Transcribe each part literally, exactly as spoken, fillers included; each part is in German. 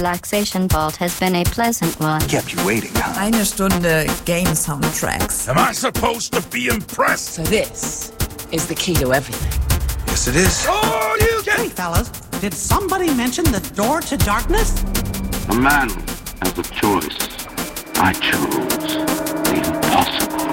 Relaxation Vault has been a pleasant one. Kept you waiting, huh? Eine Stunde Game Soundtracks. Am I supposed to be impressed? So this is the key to everything. Yes, it is. Oh, you can... Hey, fellas, did somebody mention the door to darkness? A man has a choice. I choose the impossible.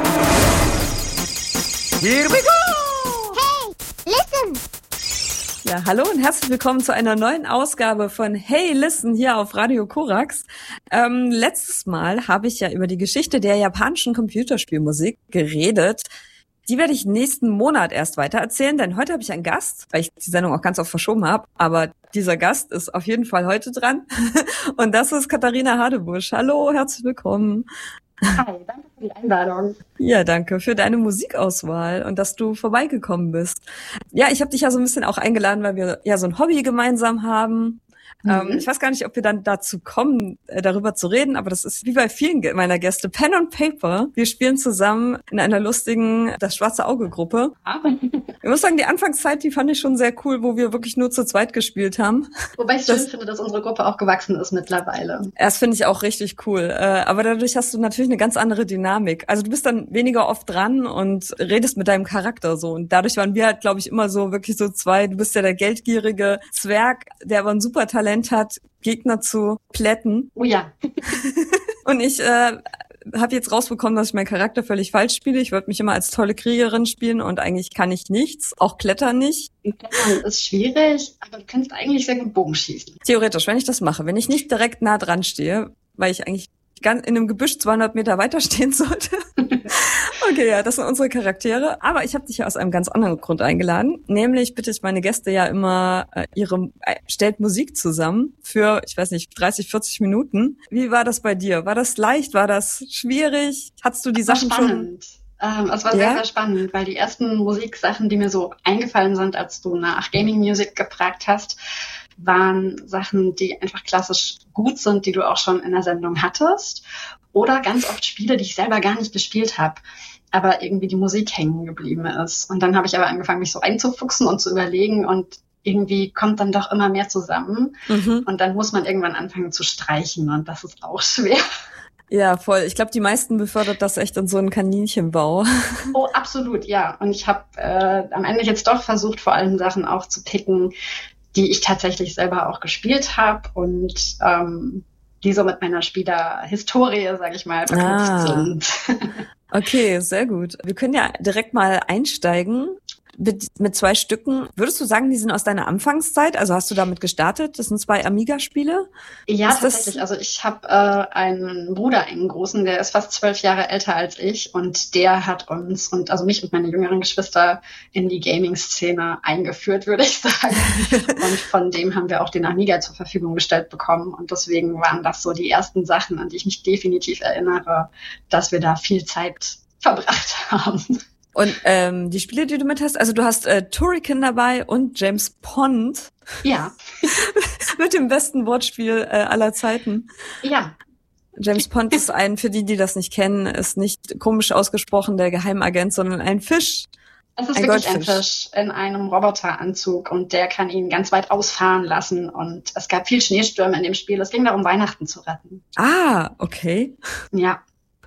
Here we go! Hey, listen! Ja, hallo und herzlich willkommen zu einer neuen Ausgabe von Hey, Listen hier auf Radio Korax. Ähm, letztes Mal habe ich ja über die Geschichte der japanischen Computerspielmusik geredet. Die werde ich nächsten Monat erst weitererzählen, denn heute habe ich einen Gast, weil ich die Sendung auch ganz oft verschoben habe. Aber dieser Gast ist auf jeden Fall heute dran. Und das ist Katharina Hadebusch. Hallo, herzlich willkommen. Hi, danke für die Einladung. Ja, danke für deine Musikauswahl und dass du vorbeigekommen bist. Ja, ich habe dich ja so ein bisschen auch eingeladen, weil wir ja so ein Hobby gemeinsam haben. Mhm. Ähm, ich weiß gar nicht, ob wir dann dazu kommen, äh, darüber zu reden, aber das ist wie bei vielen meiner Gäste. Pen and Paper. Wir spielen zusammen in einer lustigen Das Schwarze Auge-Gruppe. Ich muss sagen, die Anfangszeit, die fand ich schon sehr cool, wo wir wirklich nur zu zweit gespielt haben. Wobei ich das, schön finde, dass unsere Gruppe auch gewachsen ist mittlerweile. Das finde ich auch richtig cool. Äh, aber dadurch hast du natürlich eine ganz andere Dynamik. Also du bist dann weniger oft dran und redest mit deinem Charakter so. Und dadurch waren wir halt, glaube ich, immer so wirklich so zwei. Du bist ja der geldgierige Zwerg, der aber ein super Talent hat, Gegner zu plätten. Oh ja. Und ich äh, habe jetzt rausbekommen, dass ich meinen Charakter völlig falsch spiele. Ich würde mich immer als tolle Kriegerin spielen und eigentlich kann ich nichts, auch Klettern nicht. Klettern ist schwierig, aber du kannst eigentlich sehr gut Bogen schießen. Theoretisch, wenn ich das mache, wenn ich nicht direkt nah dran stehe, weil ich eigentlich ganz in einem Gebüsch zweihundert Meter weiter stehen sollte. Okay, ja, das sind unsere Charaktere. Aber ich habe dich ja aus einem ganz anderen Grund eingeladen. Nämlich bitte ich meine Gäste ja immer, äh, ihre äh, stellt Musik zusammen für, ich weiß nicht, dreißig, vierzig Minuten. Wie war das bei dir? War das leicht? War das schwierig? Hattest du die das Sachen war spannend. schon? Ähm, es war ja? sehr, sehr spannend, weil die ersten Musiksachen, die mir so eingefallen sind, als du nach Gaming Music gefragt hast, waren Sachen, die einfach klassisch gut sind, die du auch schon in der Sendung hattest. Oder ganz oft Spiele, die ich selber gar nicht gespielt habe, aber irgendwie die Musik hängen geblieben ist. Und dann habe ich aber angefangen, mich so einzufuchsen und zu überlegen und irgendwie kommt dann doch immer mehr zusammen. Mhm. Und dann muss man irgendwann anfangen zu streichen und das ist auch schwer. Ja, voll. Ich glaube, die meisten befördert das echt in so einen Kaninchenbau. Oh, absolut, ja. Und ich habe äh, am Ende jetzt doch versucht, vor allem Sachen auch zu picken, die ich tatsächlich selber auch gespielt habe und ähm, die so mit meiner Spielerhistorie, sage ich mal, verknüpft ah. sind. Okay, sehr gut. Wir können ja direkt mal einsteigen mit, mit zwei Stücken. Würdest du sagen, die sind aus deiner Anfangszeit? Also hast du damit gestartet? Das sind zwei Amiga-Spiele? Ja, ist tatsächlich. Das? Also ich habe äh, einen Bruder, einen großen, der ist fast zwölf Jahre älter als ich und der hat uns und also mich und meine jüngeren Geschwister in die Gaming-Szene eingeführt, würde ich sagen. Und von dem haben wir auch den Amiga zur Verfügung gestellt bekommen und deswegen waren das so die ersten Sachen, an die ich mich definitiv erinnere, dass wir da viel Zeit verbracht haben. Und ähm, die Spiele, die du mit hast, also du hast äh, Turrican dabei und James Pond. Ja. Mit dem besten Wortspiel äh, aller Zeiten. Ja. James Pond ist ein, für die, die das nicht kennen, ist nicht komisch ausgesprochen der Geheimagent, sondern ein Fisch. Es ist ein wirklich Goldfisch. ein Fisch in einem Roboteranzug und der kann ihn ganz weit ausfahren lassen und es gab viel Schneestürme in dem Spiel. Es ging darum, Weihnachten zu retten. Ah, okay. Ja.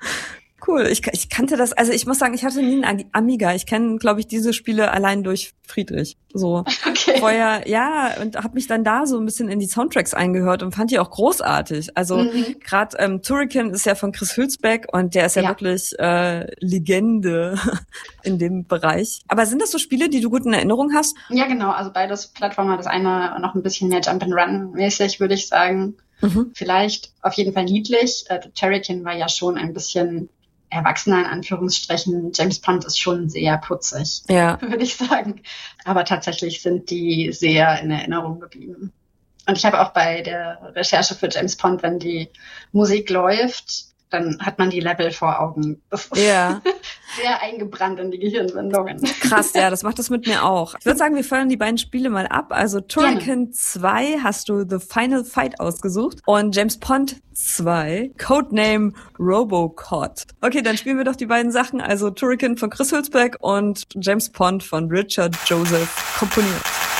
Cool, ich, ich kannte das, also ich muss sagen, ich hatte nie einen Amiga. Ich kenne, glaube ich, diese Spiele allein durch Friedrich. So okay. Vorher, ja, und habe mich dann da so ein bisschen in die Soundtracks eingehört und fand die auch großartig. Also mhm. gerade ähm, Turrican ist ja von Chris Hülsbeck und der ist ja, ja. wirklich äh, Legende in dem Bereich. Aber sind das so Spiele, die du gut in Erinnerung hast? Ja, genau. Also beides Plattformer, das eine noch ein bisschen mehr Jump-and-Run-mäßig, würde ich sagen. Mhm. Vielleicht auf jeden Fall niedlich. Äh, Turrican war ja schon ein bisschen erwachsener in Anführungsstrichen. James Pond ist schon sehr putzig, ja. würde ich sagen. Aber tatsächlich sind die sehr in Erinnerung geblieben. Und ich habe auch bei der Recherche für James Pond, wenn die Musik läuft, dann hat man die Level vor Augen. Das ist ja. sehr eingebrannt in die Gehirnwindungen. Krass, ja, das macht das mit mir auch. Ich würde sagen, wir feuern die beiden Spiele mal ab. Also Turrican zwei hast du The Final Fight ausgesucht und James Pond zwei, Codename Robocod. Okay, dann spielen wir doch die beiden Sachen. Also Turrican von Chris Hülsbeck und James Pond von Richard Joseph komponiert.